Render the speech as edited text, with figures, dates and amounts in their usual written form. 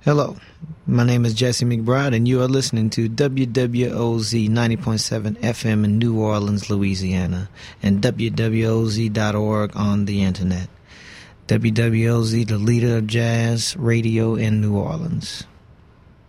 Hello, my name is Jesse McBride, and you are listening to WWOZ 90.7 FM in New Orleans, Louisiana, and WWOZ.org on the internet. WWOZ, the leader of jazz radio in New Orleans.